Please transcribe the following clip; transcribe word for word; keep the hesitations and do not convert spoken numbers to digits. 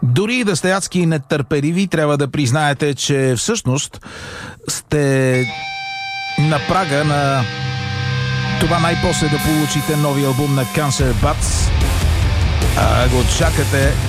Дори да сте адски нетърпеливи, трябва да признаете, че всъщност сте на прага на това най-после да получите нови албум на Cancer Bats. А го чакате